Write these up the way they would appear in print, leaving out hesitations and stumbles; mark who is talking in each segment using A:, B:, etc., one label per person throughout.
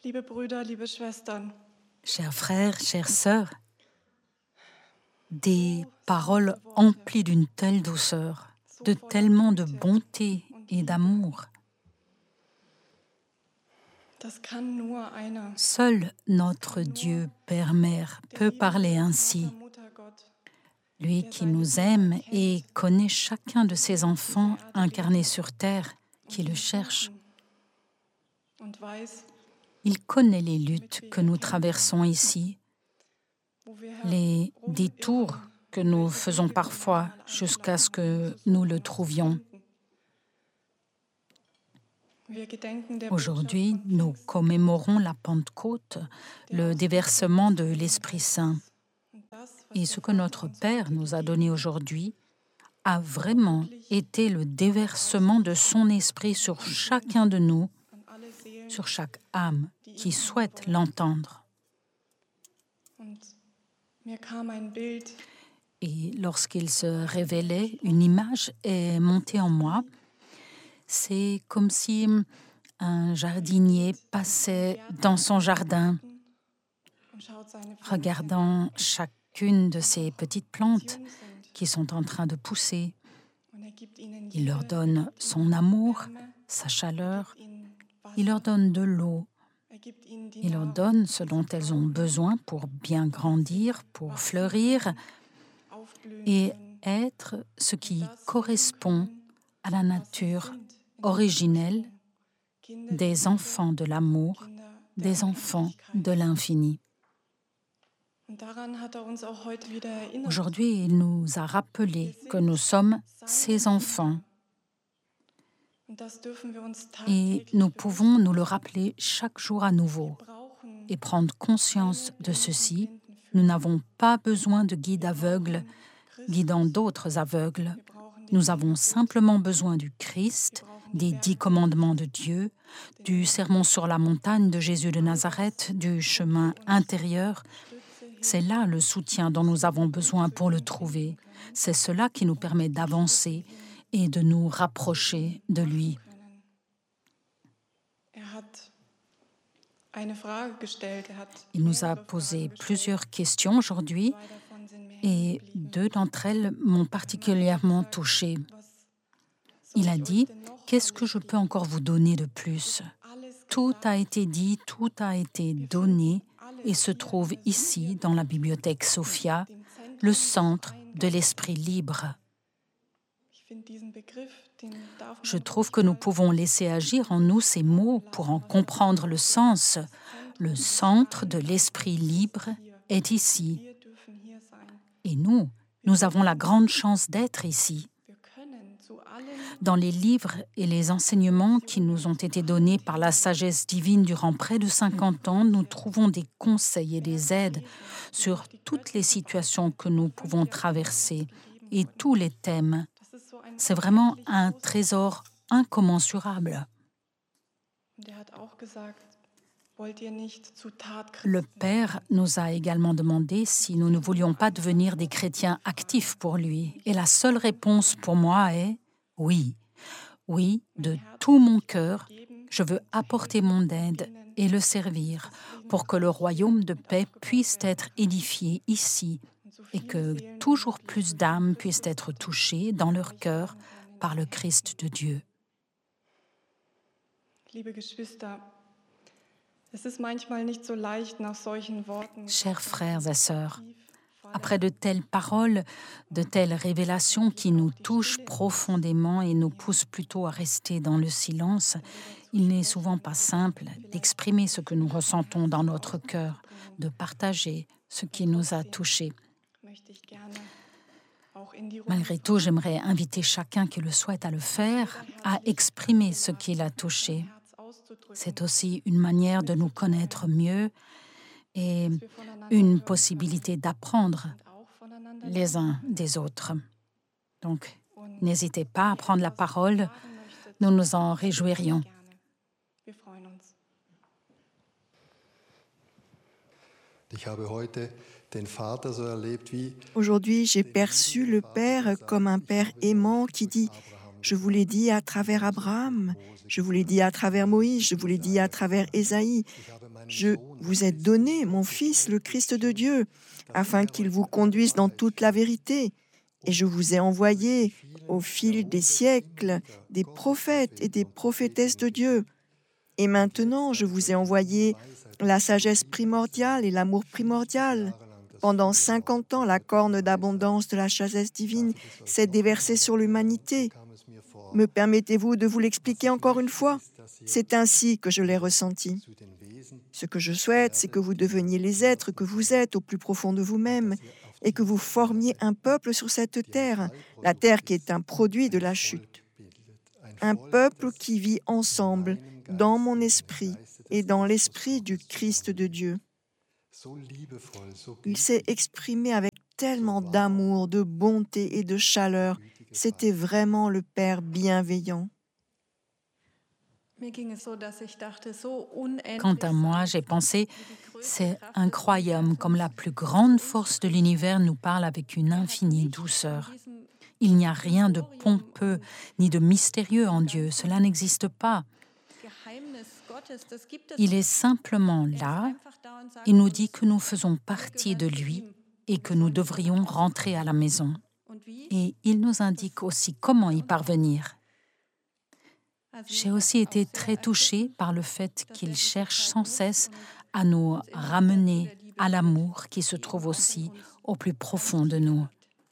A: Liebe Brüder, liebe Schwestern,
B: Chers frères, chères sœurs, des paroles emplies d'une telle douceur, de tellement de bonté et d'amour.
A: das kann nur einer,
B: Seul notre Dieu, Père, Mère,
A: der
B: peut
A: liebende
B: parler
A: Vater,
B: ainsi.
A: Muttergott,
B: Lui
A: der
B: qui
A: seine
B: nous
A: Kinder
B: aime
A: kennt
B: et connaît chacun de ses enfants incarnés sur terre, qui
A: und
B: le
A: ihn
B: cherchent.
A: suchen und weiß,
B: Il connaît les luttes que nous traversons ici,
A: wo wir
B: les détours
A: herumirren,
B: que nous
A: welche
B: faisons
A: Wege wir
B: parfois
A: manchmal
B: jusqu'à ce
A: einschlagen, um
B: que
A: ihn zu
B: nous
A: suchen
B: le
A: und zu
B: trouvions.
A: finden. Wir gedenken der Botschaft
B: Aujourd'hui,
A: von
B: nous
A: Pfingsten,
B: commémorons la Pentecôte,
A: der
B: le
A: Ausgießung
B: déversement de
A: des
B: l'Esprit
A: Heiligen
B: Saint.
A: Geistes. Und das, was
B: Et
A: der
B: ce que
A: Vater
B: notre
A: uns
B: Père
A: heute
B: nous a
A: gegeben
B: donné
A: hat,
B: aujourd'hui a vraiment été le déversement de son Esprit sur chacun de nous,
A: an alle Seelen,
B: sur chaque âme
A: die
B: qui
A: ihn hören
B: souhaite
A: wollen.
B: l'entendre.
A: Und mir kam ein Bild,
B: Et lorsqu'il se révélait, une image est montée en moi. C'est comme si un jardinier passait dans son jardin,
A: und schaut seine Pflänzchen,
B: regardant chacune de ces petites plantes
A: jung sind.
B: qui sont en train de pousser.
A: Und gibt ihnen
B: Il leur
A: Liebe,
B: donne
A: gibt
B: son
A: ihnen
B: amour,
A: Wärme,
B: sa chaleur,
A: gibt ihnen
B: il leur
A: Wasser,
B: donne de l'eau,
A: gibt ihnen die
B: il leur
A: Nahrung,
B: donne ce
A: die
B: dont
A: sie
B: elles ont
A: brauchen,
B: besoin pour bien grandir, pour
A: wachsen
B: fleurir
A: können, aufblühen
B: et
A: können,
B: être ce
A: und
B: qui
A: das leben
B: correspond
A: können,
B: à la
A: was sie
B: nature
A: sind, in
B: originelle
A: Ursprung. Kinder der
B: des
A: Liebe,
B: enfants de l'amour,
A: Kinder der
B: des enfants
A: Unendlichkeit.
B: de l'infini.
A: Und daran hat uns auch heute wieder erinnert.
B: Aujourd'hui, il nous a rappelé que nous sommes ses enfants
A: Und das dürfen wir uns
B: et
A: tagtäglich
B: nous
A: bewusst
B: pouvons nous le
A: machen.
B: rappeler chaque jour à nouveau
A: Wir brauchen
B: et prendre conscience
A: keine
B: de
A: blinden
B: ceci.
A: Blindenführer.
B: Nous n'avons pas besoin de guides
A: Wir
B: aveugles
A: brauchen Christus.
B: guidant d'autres aveugles.
A: Wir brauchen die
B: Nous
A: 10
B: avons
A: Gebote.
B: simplement besoin du Christ,
A: Wir brauchen die
B: des 10
A: Bergpredigt,
B: commandements de Dieu, du sermon sur la montagne de Jésus de Nazareth, du chemin intérieur.
A: Stütze,
B: C'est là le soutien dont nous avons besoin pour le trouver. C'est cela qui nous permet d'avancer et de nous rapprocher de lui.
A: können. Hat eine Frage gestellt.
B: Il nous a
A: mehrere
B: posé
A: Fragen gestellt.
B: plusieurs questions aujourd'hui
A: Zwei davon sind mir
B: et
A: hängen geblieben.
B: 2 d'entre elles m'ont particulièrement touchée.
A: Was soll
B: Il a
A: ich euch
B: dit
A: denn noch
B: « Qu'est-ce que
A: alles
B: je peux
A: geben?
B: encore vous donner de plus ?»
A: Alles
B: Tout
A: gesagt,
B: a été dit, tout a été donné
A: alles
B: et se
A: hier
B: trouve
A: in der
B: ici,
A: Sophia,
B: dans la bibliothèque Sophia,
A: dem Zentrum
B: le
A: des
B: centre
A: freien
B: de
A: Geistes.
B: l'esprit libre.
A: Ich finde diesen Begriff, den darf
B: Je
A: man
B: trouve
A: ruhig
B: que nous
A: mal
B: pouvons laisser agir en nous ces mots pour en comprendre le sens. Le centre de l'esprit libre est ici.
A: Wir dürfen hier sein.
B: Et nous avons la grande chance d'être ici.
A: Wir können zu allem
B: Dans les livres et les enseignements qui nous ont été donnés par la sagesse divine durant près de 50 ans, nous trouvons des conseils et des aides sur toutes les situations que nous pouvons traverser et tous les thèmes.
A: Das ist so ein
B: C'est vraiment
A: unendlich
B: un
A: großes-
B: trésor incommensurable.
A: Und er hat auch gesagt, wollt ihr nicht zu
B: Le
A: Tatchristen
B: Père nous a également demandé si nous ne voulions pas devenir des chrétiens actifs pour lui. Et la seule réponse pour moi est oui. Oui, de tout mon cœur, je veux apporter mon aide et le servir pour que le royaume de paix puisse être édifié ici et que toujours plus d'âmes puissent être touchées dans leur cœur par le Christ de Dieu.
A: Liebe Geschwister, es ist manchmal nicht so leicht nach solchen Worten.
B: Chers frères et sœurs, après de telles paroles, de telles révélations qui nous touchent profondément et nous poussent plutôt à rester dans le silence, il n'est souvent pas simple d'exprimer ce que nous ressentons dans notre cœur, de partager ce qui nous a touchés.
A: möchte ich gerne auch in die Runde
B: Malgré tout, j'aimerais inviter chacun qui le souhaite à le faire, à exprimer ce qui l'a touché.
A: Herz auszudrücken,
B: C'est aussi une manière de nous connaître mieux et
A: dass wir voneinander
B: une
A: hören
B: possibilité d'apprendre
A: und auch voneinander
B: les uns des autres. Donc, n'hésitez pas à prendre la parole,
A: sagen möchtet,
B: nous nous en réjouirions.
A: gerne. Wir freuen uns.
C: Ich habe heute den Vater so erlebt wie
D: Aujourd'hui, j'ai perçu le Père comme un Père aimant qui dit Je vous l'ai dit à travers Abraham, je vous l'ai dit à travers Moïse, je vous l'ai dit à travers Ésaïe. Je vous ai donné mon Fils, le Christ de Dieu, afin qu'il vous conduise dans toute la vérité. Et je vous ai envoyé, au fil des siècles, des prophètes et des prophétesses de Dieu. Et maintenant, je vous ai envoyé la sagesse primordiale et l'amour primordial. Pendant 50 ans, la corne d'abondance de la sagesse divine s'est déversée sur l'humanité. Me permettez-vous de vous l'expliquer encore une fois? C'est ainsi que je l'ai ressenti. Ce que je souhaite, c'est que vous deveniez les êtres que vous êtes au plus profond de vous-même et que vous formiez un peuple sur cette terre, la terre qui est un produit de la chute. Un peuple qui vit ensemble dans mon esprit et dans l'esprit du Christ de Dieu. Il s'est exprimé avec tellement d'amour, de bonté et de chaleur. C'était vraiment le Père bienveillant.
B: Quant à moi, j'ai pensé, c'est incroyable comme la plus grande force de l'univers nous parle avec une infinie douceur. Il n'y a rien de pompeux ni de mystérieux en Dieu, cela n'existe pas. Il est simplement là et nous dit que nous faisons partie de lui et que nous devrions rentrer à la maison. Et il nous indique aussi comment y parvenir. J'ai aussi été très touchée par le fait qu'il cherche sans cesse à nous ramener à l'amour qui se trouve aussi au plus profond de nous.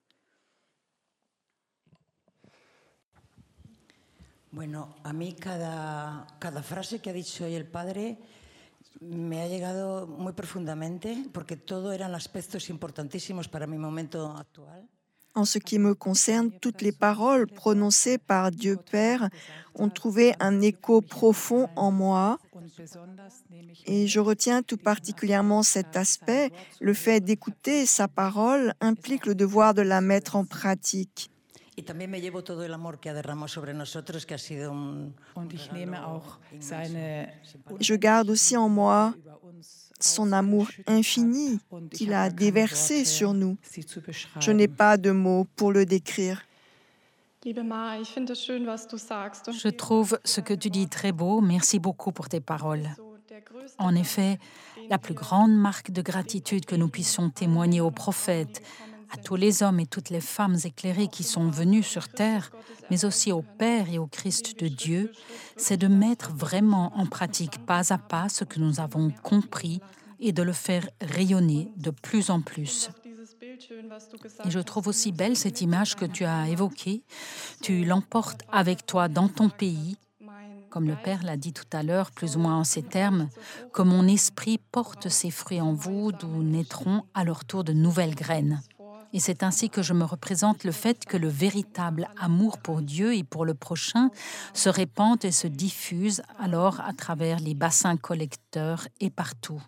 E: Bueno, a mí cada frase que ha dicho hoy el Padre me ha llegado muy profundamente porque todo eran aspectos importantísimos para mi momento actual.
D: En ce qui me concerne, toutes les paroles prononcées par Dieu Père ont trouvé un écho profond en moi et je retiens tout particulièrement cet aspect. Le fait d'écouter sa parole implique le devoir de la mettre en pratique.
E: Y también me llevo todo el amor que ha derramado sobre nosotros, que ha sido un
D: Je garde aussi en moi son amour infini qu'il a déversé sur nous. Je n'ai pas de mots pour le décrire.
B: Je trouve ce que tu dis très beau. Merci beaucoup pour tes paroles. En effet, la plus grande marque de gratitude que nous puissions témoigner aux prophètes, à tous les hommes et toutes les femmes éclairées qui sont venus sur terre, mais aussi au Père et au Christ de Dieu, c'est de mettre vraiment en pratique pas à pas ce que nous avons compris et de le faire rayonner de plus en plus. Et je trouve aussi belle cette image que tu as évoquée. Tu l'emportes avec toi dans ton pays, comme le Père l'a dit tout à l'heure, plus ou moins en ces termes, que mon esprit porte ses fruits en vous, d'où naîtront à leur tour de nouvelles graines. Et c'est ainsi que je me représente le fait que le véritable amour pour Dieu et pour le prochain se répande et se diffuse alors à travers les bassins collecteurs et partout.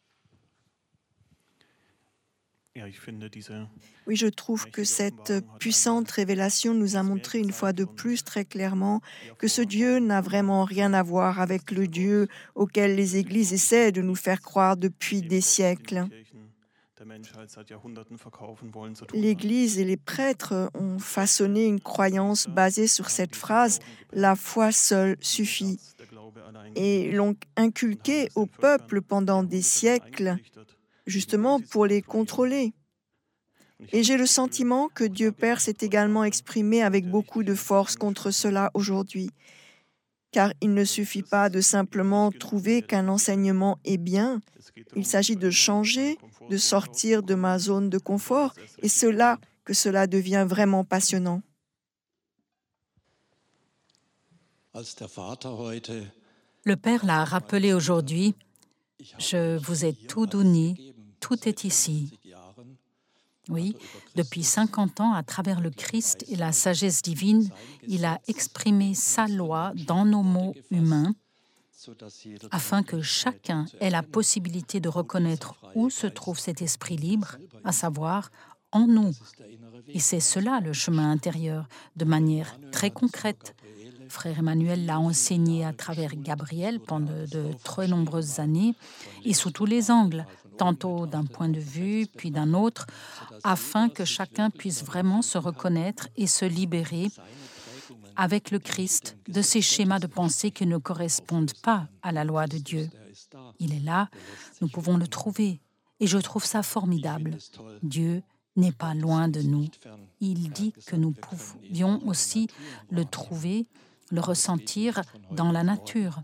D: Oui, je trouve que cette puissante révélation nous a montré une fois de plus très clairement que ce Dieu n'a vraiment rien à voir avec le Dieu auquel les églises essaient de nous faire croire depuis des siècles. L'Église et les prêtres ont façonné une croyance basée sur cette phrase « la foi seule suffit » et l'ont inculquée au peuple pendant des siècles, justement pour les contrôler. Et j'ai le sentiment que Dieu Père s'est également exprimé avec beaucoup de force contre cela aujourd'hui, car il ne suffit pas de simplement trouver qu'un enseignement est bien, il s'agit de changer, de sortir de ma zone de confort, et c'est là que cela devient vraiment passionnant.
B: Le Père l'a rappelé aujourd'hui, je vous ai tout donné, tout est ici. Oui, depuis 50 ans, à travers le Christ et la sagesse divine, il a exprimé sa loi dans nos mots humains, afin que chacun ait la possibilité de reconnaître où se trouve cet esprit libre, à savoir en nous. Et c'est cela le chemin intérieur, de manière très concrète. Frère Emmanuel l'a enseigné à travers Gabriel pendant de très nombreuses années et sous tous les angles, tantôt d'un point de vue, puis d'un autre, afin que chacun puisse vraiment se reconnaître et se libérer avec le Christ, de ces schémas de pensée qui ne correspondent pas à la loi de Dieu. Il est là, nous pouvons le trouver. Et je trouve ça formidable. Dieu n'est pas loin de nous. Il dit que nous pouvions aussi le trouver, le ressentir dans la nature.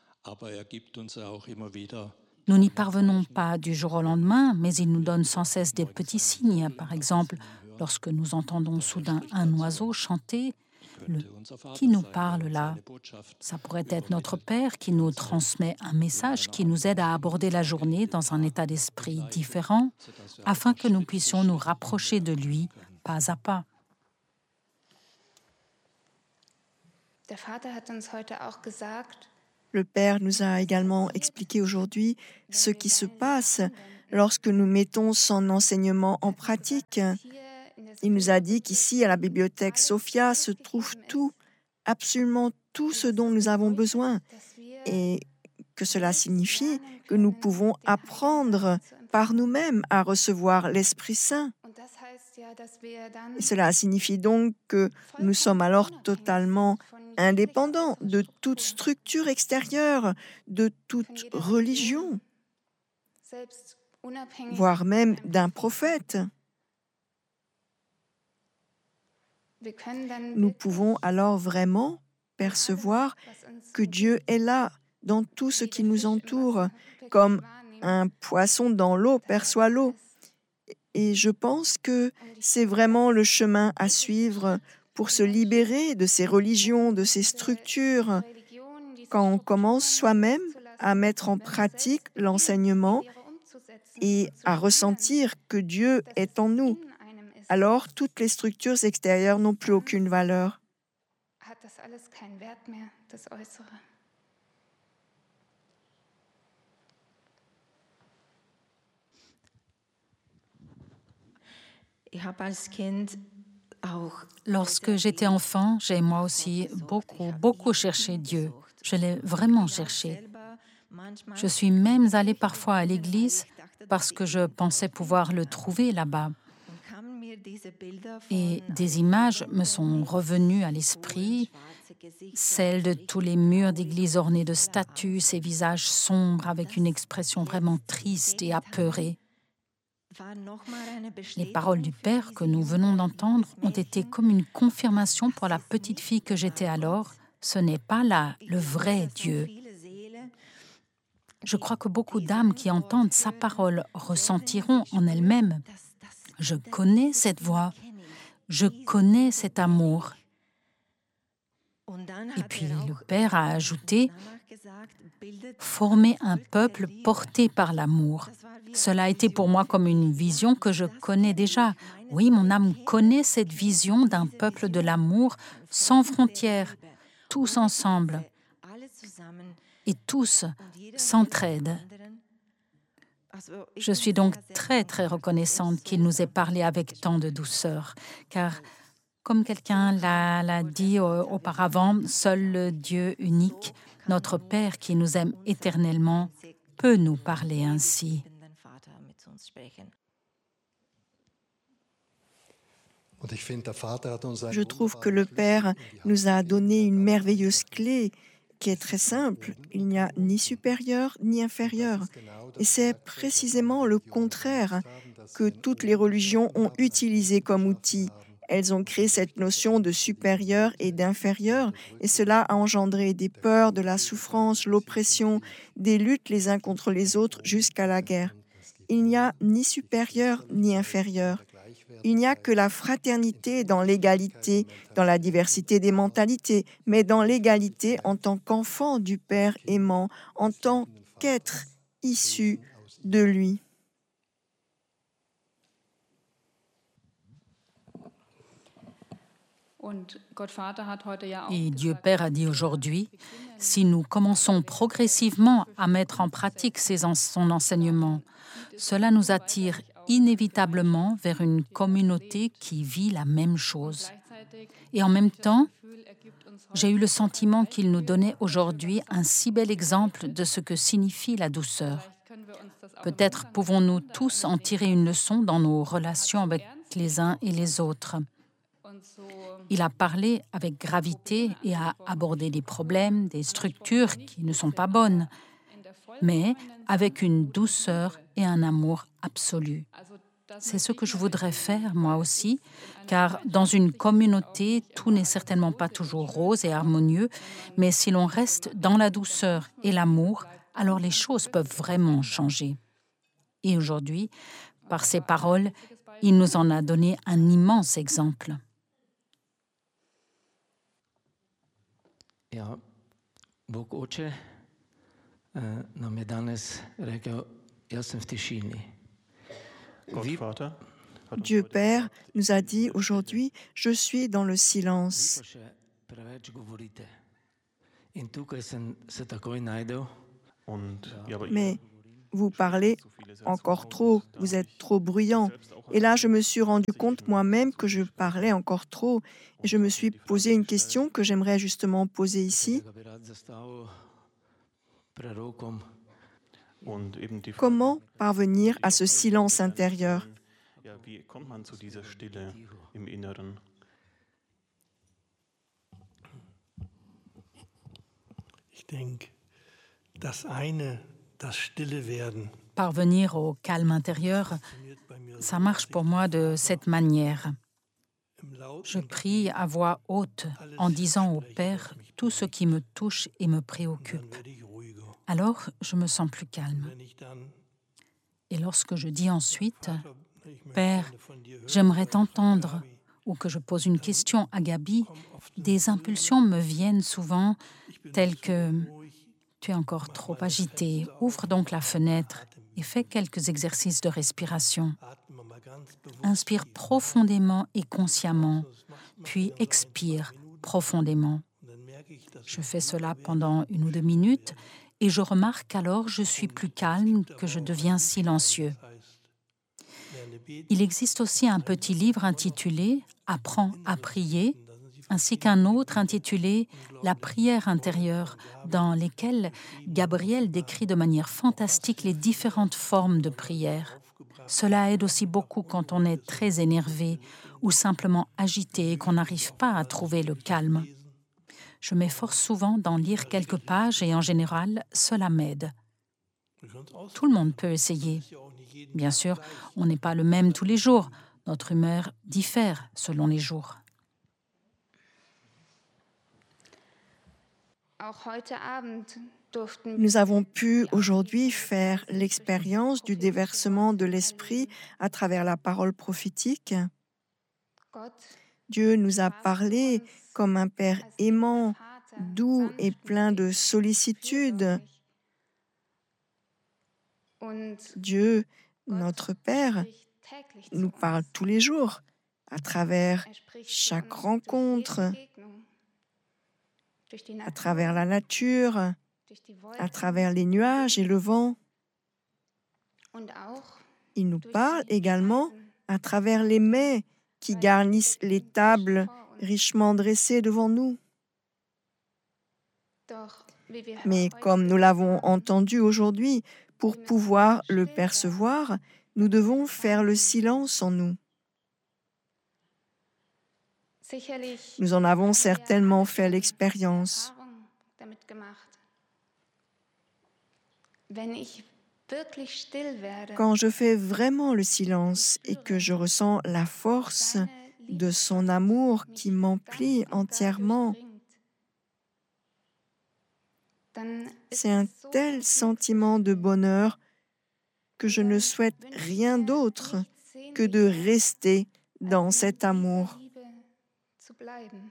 B: Nous n'y parvenons pas du jour au lendemain, mais il nous donne sans cesse des petits signes. Par exemple, lorsque nous entendons soudain un oiseau chanter, qui nous parle là? Ça pourrait être notre Père qui nous transmet un message qui nous aide à aborder la journée dans un état d'esprit différent, afin que nous puissions nous rapprocher de lui pas à pas.
D: Le Père nous a également expliqué aujourd'hui ce qui se passe lorsque nous mettons son enseignement en pratique. Il nous a dit qu'ici, à la bibliothèque Sophia, se trouve tout, absolument tout ce dont nous avons besoin, et que cela signifie que nous pouvons apprendre par nous-mêmes à recevoir l'Esprit Saint. Et cela signifie donc que nous sommes alors totalement indépendants de toute structure extérieure, de toute religion, voire même d'un prophète. Nous pouvons alors vraiment percevoir que Dieu est là, dans tout ce qui nous entoure, comme un poisson dans l'eau perçoit l'eau. Et je pense que c'est vraiment le chemin à suivre pour se libérer de ces religions, de ces structures. Quand on commence soi-même à mettre en pratique l'enseignement et à ressentir que Dieu est en nous, alors toutes les structures extérieures n'ont plus aucune valeur.
B: Lorsque j'étais enfant, j'ai moi aussi beaucoup cherché Dieu. Je l'ai vraiment cherché. Je suis même allée parfois à l'église parce que je pensais pouvoir le trouver là-bas. Et des images me sont revenues à l'esprit, celles de tous les murs d'église ornés de statues, ces visages sombres avec une expression vraiment triste et apeurée. Les paroles du Père que nous venons d'entendre ont été comme une confirmation pour la petite fille que j'étais alors. Ce n'est pas là le vrai Dieu. Je crois que beaucoup d'âmes qui entendent sa parole ressentiront en elles-mêmes: je connais cette voix, je connais cet amour. Et puis le Père a ajouté: former un peuple porté par l'amour. Cela a été pour moi comme une vision que je connais déjà. Oui, mon âme connaît cette vision d'un peuple de l'amour sans frontières, tous ensemble, et tous s'entraident. Je suis donc très, très reconnaissante qu'il nous ait parlé avec tant de douceur, car, comme quelqu'un l'a dit auparavant, seul le Dieu unique, notre Père qui nous aime éternellement, peut nous parler ainsi.
D: Je trouve que le Père nous a donné une merveilleuse clé qui est très simple. Il n'y a ni supérieur ni inférieur. Et c'est précisément le contraire que toutes les religions ont utilisé comme outil. Elles ont créé cette notion de supérieur et d'inférieur, et cela a engendré des peurs, de la souffrance, l'oppression, des luttes les uns contre les autres jusqu'à la guerre. Il n'y a ni supérieur ni inférieur. Il n'y a que la fraternité dans l'égalité, dans la diversité des mentalités, mais dans l'égalité en tant qu'enfant du Père aimant, en tant qu'être issu de lui.
B: Et Dieu Père a dit aujourd'hui, si nous commençons progressivement à mettre en pratique son enseignement, cela nous attire inévitablement vers une communauté qui vit la même chose. Et en même temps, j'ai eu le sentiment qu'il nous donnait aujourd'hui un si bel exemple de ce que signifie la douceur. Peut-être pouvons-nous tous en tirer une leçon dans nos relations avec les uns et les autres. Il a parlé avec gravité et a abordé des problèmes, des structures qui ne sont pas bonnes, mais avec une douceur et un amour absolu. C'est ce que je voudrais faire, moi aussi, car dans une communauté, tout n'est certainement pas toujours rose et harmonieux, mais si l'on reste dans la douceur et l'amour, alors les choses peuvent vraiment changer. Et aujourd'hui, par ses paroles, il nous en a donné un immense exemple.
F: Ja, Bog Oče nam je danes rekel, jaz sem v tišini.
G: Gott Vater hat uns
D: Dieu
G: heute
D: Père
G: gesagt,
D: nous a dit aujourd'hui, je suis dans le
F: Vi
D: silence.
F: pa še preveč govorite. In tukaj sem se takoj najdel,
G: und ja, aber
D: Mais
G: ihr
D: vous parlez
G: so viele Sätze
D: encore
G: raus,
D: trop,
G: da
D: vous
G: hab
D: êtes
G: ich
D: trop bruyant.
G: selbst auch
D: Et là,
G: als
D: je me suis rendu
G: sich
D: compte
G: schon
D: moi-même
G: dazu
D: que je
G: gesprochen
D: parlais encore trop. Et je me suis posé une question que j'aimerais justement poser ici.
F: da bi rad zastavil prerokom.
G: und eben die Frage,
D: Comment parvenir
G: die
D: à
G: auch
D: ce
G: viele
D: silence
G: gerne
D: intérieur?
G: stellen, ja, wie kommt man zu dieser Stille im Inneren?
H: Ich denke, das eine, das Stille werden,
B: Parvenir au calme intérieur,
H: funktioniert bei mir
B: ça marche pour moi de cette manière.
H: im lauten
B: Je prie à voix haute en disant au Père tout ce qui me touche et me
H: dann
B: préoccupe.
H: werde ich ruhiger.
B: Alors, je me sens plus calme.
H: Wenn ich dann,
B: Et lorsque je dis ensuite
H: Vater, ich möchte
B: Père,
H: gerne von dir hören,
B: j'aimerais
H: oder von
B: t'entendre,
H: Gabi,
B: ou que je pose une question à Gabi,
H: kommen oft ein
B: des impulsions me viennent souvent
H: Ich bin
B: telles
H: so
B: que
H: unruhig,
B: tu es encore trop agité, ouvre donc la fenêtre et fais quelques exercices de respiration.
H: atme mal ganz bewusst
B: Inspire
H: tief
B: profondément et consciemment,
H: Das macht man
B: puis
H: ja nur ein
B: expire
H: paar Minuten.
B: profondément.
H: Und dann merke ich, dass
B: Je
H: ich
B: fais cela
H: weniger
B: pendant 1 ou 2 minutes et je remarque alors je suis plus calme, que je deviens silencieux.
H: Das heißt, lerne beten,
B: Il existe aussi un petit livre intitulé « Apprends à prier » ainsi qu'un autre intitulé « La prière intérieure » dans lesquels Gabriel décrit de manière fantastique les différentes formes de prière. Cela aide aussi beaucoup quand on est très énervé ou simplement agité et qu'on n'arrive pas à trouver le calme. Je m'efforce souvent d'en lire quelques pages et en général, cela m'aide. Tout le monde peut essayer. Bien sûr, on n'est pas le même tous les jours. Notre humeur diffère selon les jours.
I: Auch heute Abend durften
D: Nous avons pu aujourd'hui faire l'expérience du déversement de l'esprit à travers la parole prophétique.
I: Gott
D: Dieu nous a parlé comme un Père aimant, doux et plein de sollicitude.
I: und
D: Dieu, notre Père,
I: spricht täglich zu
D: nous
I: uns.
D: parle tous les jours à travers
I: Spricht zu
D: chaque
I: uns durch
D: rencontre,
I: jede Begegnung, durch die
D: à
I: Natur,
D: travers la nature,
I: durch die
D: à
I: Wolken
D: travers les nuages et le vent.
I: und auch
D: Il nous
I: durch
D: parle
I: die
D: également
I: Speisen,
D: à travers les mets qui garnissent les tables
I: vor uns.
D: richement dressées devant nous.
I: Doch, wie wir
D: Mais
I: heute
D: comme nous l'avons
I: haben,
D: entendu aujourd'hui, pour pouvoir le percevoir, nous devons faire le silence en nous.
I: sicherlich
D: Nous en avons
I: haben wir
D: certainement
I: alle
D: fait
I: schon
D: l'expérience.
I: Erfahrung damit gemacht. Wenn ich wirklich still werde,
D: Quand je fais vraiment le silence et que je ressens la force
I: seine
D: de son amour qui m'emplit
I: ganz und gar
D: entièrement,
I: durchdringt, dann ist
D: c'est un
I: es so
D: tel
I: ein
D: sentiment de bonheur que je ne souhaite rien d'autre que de rester dans cet amour.
I: Zu bleiben.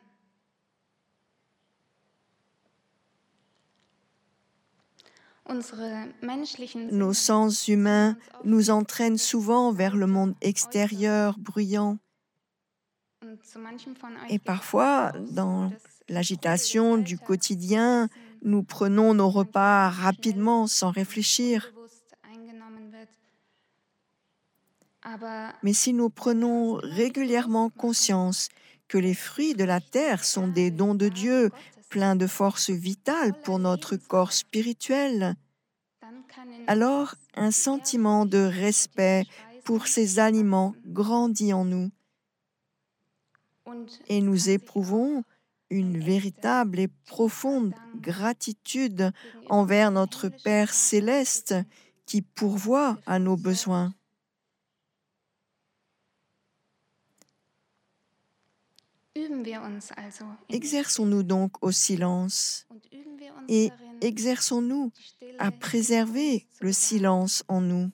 I: Unsere menschlichen
D: Nos
I: Sinne
D: sens humains
I: führen uns oft
D: nous entraînent souvent vers le monde extérieur, bruyant.
I: und zu manchem von euch
D: Et
I: geht es
D: parfois,
I: auch so,
D: dans
I: dass
D: l'agitation
I: viele
D: du
I: des
D: quotidien,
I: Alltags Essen
D: nous prenons nos repas
I: manchmal
D: rapidement,
I: schnell
D: sans
I: und
D: réfléchir.
I: unbewusst eingenommen wird. Aber
D: Mais si nous prenons régulièrement conscience que les fruits de la terre sont des dons de Dieu, pleins de force vitale pour notre corps spirituel,
I: dann kann in
D: alors
I: uns
D: un sentiment de respect pour ces aliments grandit en nous. et nous éprouvons une véritable et profonde gratitude envers notre Père céleste qui pourvoit à nos besoins. Exerçons-nous donc au silence et exerçons-nous à préserver le silence en nous.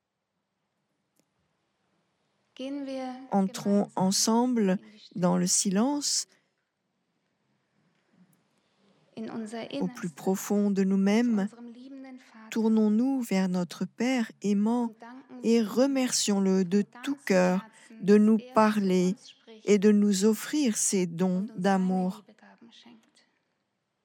D: Entrons ensemble dans le silence, au plus profond de nous-mêmes. Tournons-nous vers notre Père aimant et remercions-le de tout cœur de nous parler et de nous offrir ses dons d'amour.